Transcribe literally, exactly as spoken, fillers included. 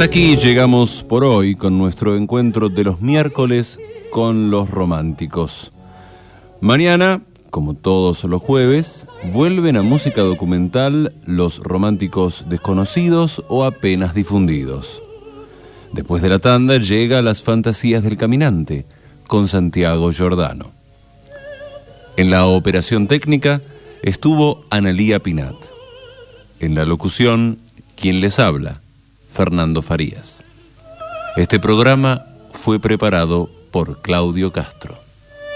Hasta aquí llegamos por hoy con nuestro encuentro de los miércoles con los románticos. Mañana, como todos los jueves, vuelven a música documental los románticos desconocidos o apenas difundidos. Después de la tanda llega Las fantasías del caminante con Santiago Giordano. En la operación técnica estuvo Analía Pinat. En la locución, quien les habla, Fernando Farías. Este programa fue preparado por Claudio Castro.